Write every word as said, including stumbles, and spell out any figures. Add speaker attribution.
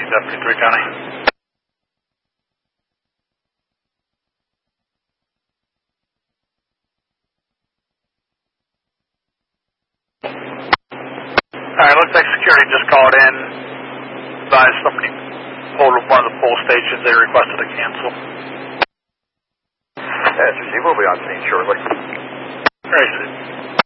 Speaker 1: Deputy three County. Alright, looks like security just called in. Advised somebody pulled one of the poll stations. They requested a cancel.
Speaker 2: S R C will be on scene shortly.
Speaker 1: Right.